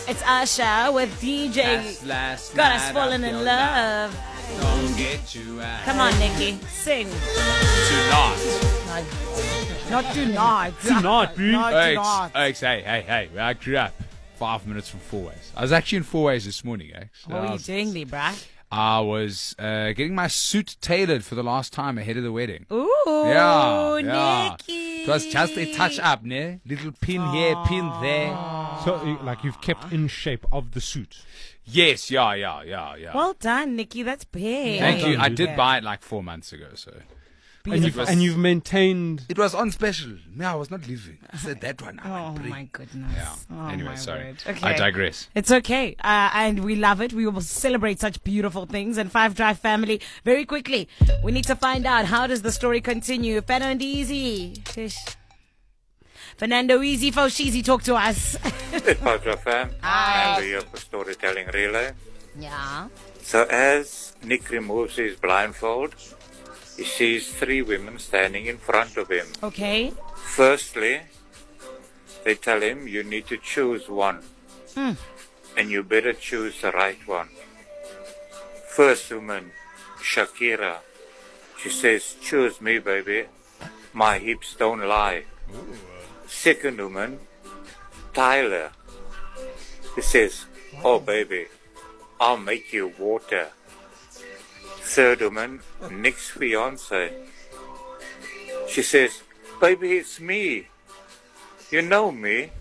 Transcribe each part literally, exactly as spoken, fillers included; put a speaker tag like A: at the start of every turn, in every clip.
A: It's Usher with D J.
B: Last, last
A: Got us
B: night
A: falling
B: of
A: in
B: your
A: love.
B: life. Don't get you out.
A: Come on, Nikki. Sing.
B: Tonight.
A: Not tonight.
C: Tonight, B.
A: Not
B: Hey,
A: tonight.
B: X, hey, hey, hey. I grew up five minutes from Four Ways. I was actually in Four Ways this morning, X.
A: What were you doing there, bruh?
B: I was uh, getting my suit tailored for the last time ahead of the wedding.
A: Ooh,
B: Yeah, yeah.
A: Nikki.
B: It was just a touch up, ne? Little pin here, pin there.
C: So, uh, like, you've kept in shape of the suit.
B: Yes, yeah, yeah, yeah, yeah.
A: Well done, Nikki. That's big.
B: Thank you.
C: done,
B: I
C: dude.
B: did buy it like four months ago, so.
C: And you've,
A: Beautiful.
C: and you've maintained...
B: It was on special. No, I was not leaving. I said that one. I
A: Oh,
B: went bring.
A: my goodness.
B: Yeah.
A: Oh,
B: anyway,
A: my
B: sorry.
A: word. Okay.
B: I digress.
A: It's okay. Uh, and we love it. We will celebrate such beautiful things. And Five Drive family, very quickly, we need to find out, how does the story continue? Fernando Easy. Fish. Fernando Easy, Foshizi, talk to us.
D: It's Five Drive fam.
A: Hi.
D: And we're here for storytelling relay.
A: Yeah.
D: So as Nick removes his blindfold, he sees three women standing in front of him.
A: Okay.
D: Firstly, they tell him you need to choose one.
A: Hmm.
D: And you better choose the right one. First woman, Shakira. She says, choose me, baby. My hips don't lie. Second woman, Tyler. He says, oh, baby, I'll make you water. Third woman, Nick's fiance. She says, baby, it's me. You know me.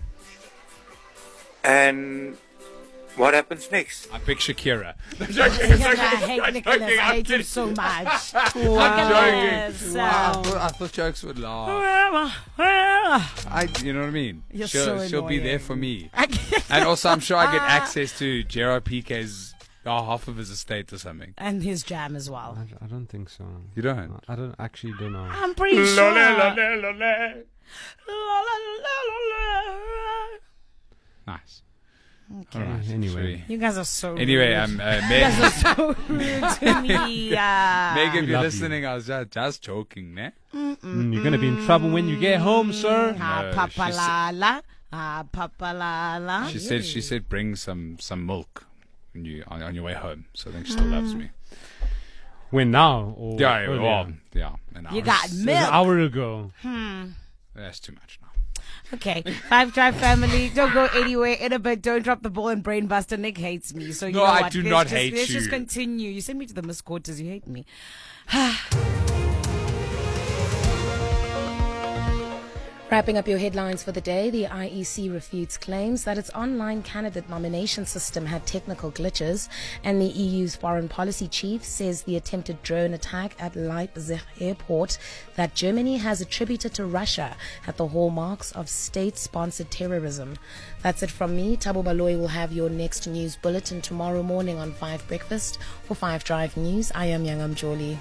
D: And what happens next?
B: I pick Shakira.
A: I hate Nicholas. I hate him so much. Nicholas.
B: I, thought, I thought jokes would laugh. I, you know what I mean?
A: You're
B: she'll
A: so
B: she'll be there
A: annoying.
B: for me. And also, I'm sure I get access to Gerard Pique's oh, half of his estate or something.
A: And his jam as well.
C: I, I don't think so.
B: You don't?
C: I don't actually don't know.
A: I'm pretty sure.
B: Nice.
A: Okay.
B: All right.
C: Anyway.
A: You guys are so
B: Anyway,
A: rude.
B: um, uh,
A: You
B: Meg,
A: guys are so rude to me. Uh,
B: Meg, if
C: We
B: you're
C: love
B: listening, I was just, just joking, ne?
C: Mm, you're going to be in trouble when you get home, sir.
A: Ah,
B: No,
A: papa
B: she's-
A: la la. Ah, papa la la.
B: She said she said bring some some milk when you on, on your way home. So I think she still loves me.
C: When now? Or
B: Yeah, yeah,
C: earlier?
B: well, yeah. An hour.
A: You got
C: It was
A: milk.
C: an hour ago.
B: That's too much now.
A: Okay, Five Drive family, don't go anywhere. In a bit, don't drop the ball and brainbuster. Nick hates me, so you
B: No,
A: know
B: I
A: what?
B: do
A: let's
B: not
A: just,
B: hate
A: let's just
B: you.
A: continue. You send me to the Miss Quarters. You hate me.
E: Wrapping up your headlines for the day, the I E C refutes claims that its online candidate nomination system had technical glitches, and the E U's foreign policy chief says the attempted drone attack at Leipzig airport that Germany has attributed to Russia had the hallmarks of state-sponsored terrorism. That's it from me. Tabo Baloy will have your next news bulletin tomorrow morning on five Breakfast. For five Drive News, I am Yangam Jolie.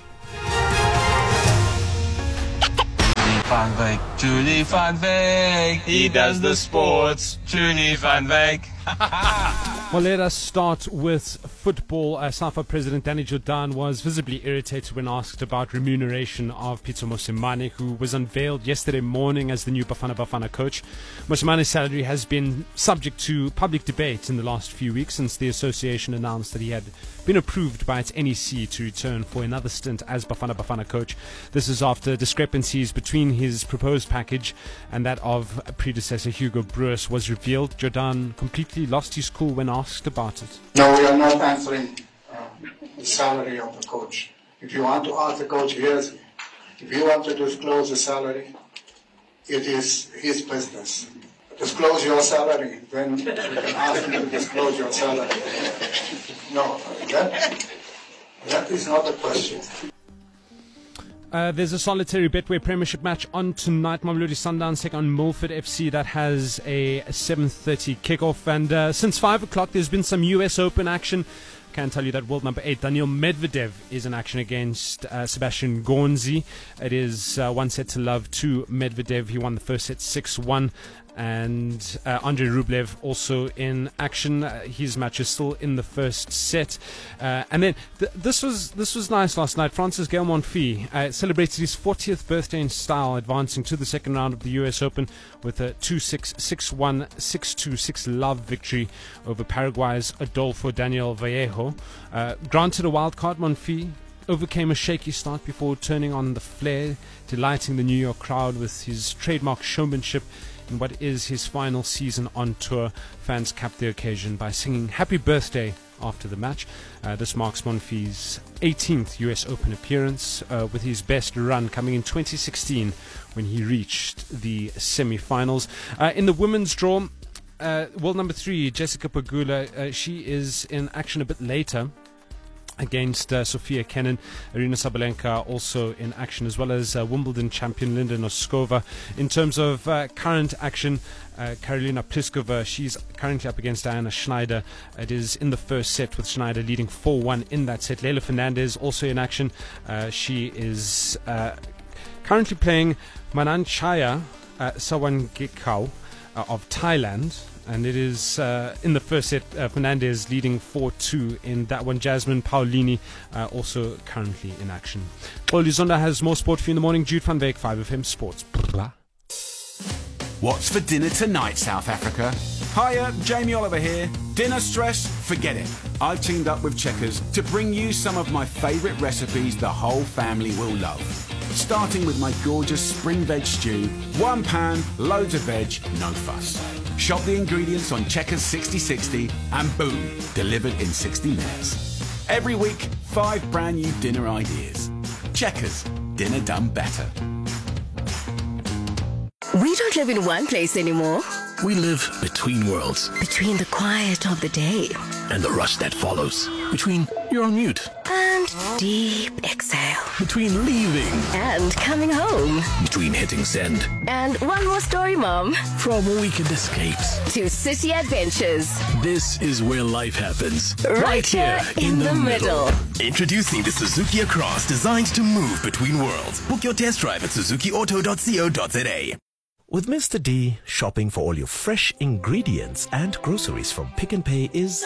F: Van Wyk, Julie Van Wyk, he does the sports, Julie Van Wyk.
C: Well, let us start with football. Uh, SAFA President Danny Jordan was visibly irritated when asked about remuneration of Pitso Mosimane, who was unveiled yesterday morning as the new Bafana Bafana coach. Mosimane's salary has been subject to public debate in the last few weeks since the association announced that he had been approved by its N E C to return for another stint as Bafana Bafana coach. This is after discrepancies between his proposed package and that of predecessor Hugo Broos was revealed. Jordan completely lost his cool when asked about it.
G: No, we are not answering uh, the salary of the coach. If you want to ask the coach, here's, if you want to disclose the salary, it is his business. Disclose your salary, then you can ask him to disclose your salary. No, that, that is not the question.
C: Uh, there's a solitary Betway Premiership match on tonight. Mamelodi Sundowns take on Milford F C. That has a seven thirty kickoff. And uh, since five o'clock, there's been some U S Open action. Can tell you that world number eight, Daniil Medvedev, is in action against uh, Sebastian Gonzi. It is uh, one set to love to Medvedev. He won the first set six one. and uh, Andrei Rublev also in action. Uh, his match is still in the first set. Uh, and then th- this was this was nice last night. Francis Gael Monfils uh, celebrated his fortieth birthday in style, advancing to the second round of the U S Open with a two six, six one, six two, six love victory over Paraguay's Adolfo Daniel Vallejo. Uh, granted a wild card, Monfils overcame a shaky start before turning on the flair, delighting the New York crowd with his trademark showmanship in what is his final season on tour. Fans capped the occasion by singing Happy Birthday after the match. Uh, this marks Monfils' eighteenth U S Open appearance, uh, with his best run coming in twenty sixteen when he reached the semi-finals. Uh, in the women's draw, uh, world number three, Jessica Pegula, uh, she is in action a bit later against uh, Sofia Kenin. Aryna Sabalenka also in action, as well as uh, Wimbledon champion Linda Noskova. In terms of uh, current action, uh, Karolina Pliskova, she's currently up against Diana Schneider. It is in the first set with Schneider leading four one in that set. Leylah Fernandez also in action. Uh, she is uh, currently playing Mananchaya uh, Sawangekau uh, of Thailand. And it is uh, in the first set, uh, Fernandez leading four two in that one. Jasmine Paolini uh, also currently in action. Well, Luzonda has more sport for you in the morning. Jude van Beek, five F M Sports.
H: What's for dinner tonight, South Africa? Hiya, Jamie Oliver here. Dinner stress? Forget it. I've teamed up with Checkers to bring you some of my favourite recipes the whole family will love. Starting with my gorgeous spring veg stew. One pan, loads of veg, no fuss. Shop the ingredients on Checkers sixty sixty and boom, delivered in sixty minutes. Every week, five brand new dinner ideas. Checkers, dinner done better.
I: We don't live in one place anymore.
J: We live between worlds.
I: Between the quiet of the day
J: and the rush that follows. Between you're on mute
I: and deep exhale.
J: Between leaving
I: and coming home.
J: Between hitting send
I: and one more story, Mom.
J: From weekend escapes
I: to city adventures.
J: This is where life happens.
I: Right, right here in, in the, the middle. middle.
K: Introducing the Suzuki Across, designed to move between worlds. Book your test drive at suzuki auto dot co dot za.
L: With Mister D, shopping for all your fresh ingredients and groceries from Pick and Pay is...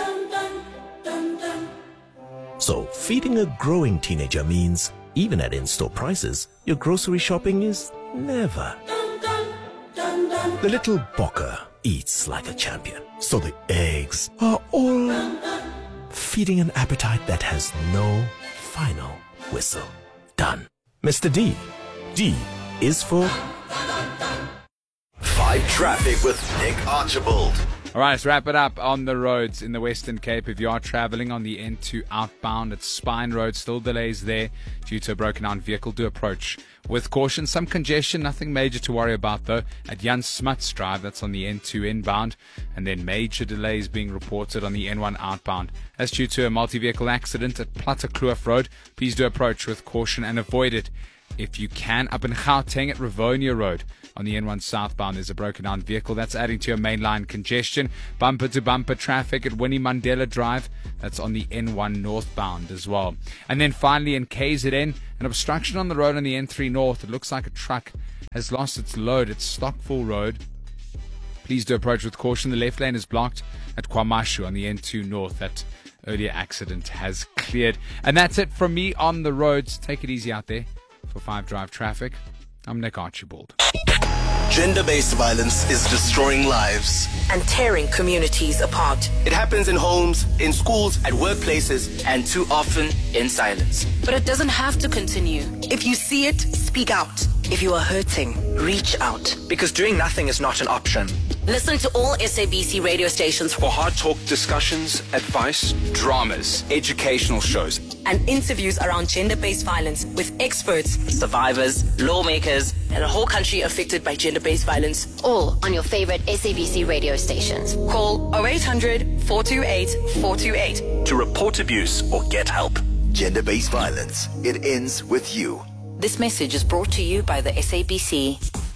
L: So, feeding a growing teenager means, even at in-store prices, your grocery shopping is never. The little Bokker eats like a champion, so the eggs are all feeding an appetite that has no final whistle. Done. Mister D. D is for...
K: Five Traffic with Nick Archibald.
B: All right, let's wrap it up on the roads in the Western Cape. If you are traveling on the N two outbound at Spine Road, still delays there due to a broken down vehicle. Do approach with caution. Some congestion, nothing major to worry about though at Jan Smuts Drive, that's on the N two inbound, and then major delays being reported on the N one outbound. That's due to a multi-vehicle accident at Plattekloof Road. Please do approach with caution and avoid it if you can. Up in Gauteng at Rivonia Road on the N one southbound, there's a broken down vehicle that's adding to your mainline congestion. Bumper to bumper traffic at Winnie Mandela Drive, that's on the N one northbound as well. And then finally in K Z N, an obstruction on the road on the N three north. It looks like a truck has lost its load at Stockville Road. Please do approach with caution. The left lane is blocked at Kwamashu on the N two north. That earlier accident has cleared. And that's it from me on the roads. Take it easy out there. For five Drive Traffic, I'm Nick Archibald.
K: Gender-based violence is destroying lives
M: and tearing communities apart.
K: It happens in homes, in schools, at workplaces, and too often in silence.
M: But it doesn't have to continue. If you see it, speak out. If you are hurting, reach out.
N: Because doing nothing is not an option.
M: Listen to all S A B C radio stations
N: for hard talk discussions, advice, dramas, educational shows,
M: and interviews around gender-based violence with experts, survivors, lawmakers, and a whole country affected by gender-based violence.
I: All on your favorite S A B C radio stations.
M: Call oh eight hundred, four two eight, four two eight
K: to report abuse or get help. Gender-based violence. It ends with you.
M: This message is brought to you by the S A B C.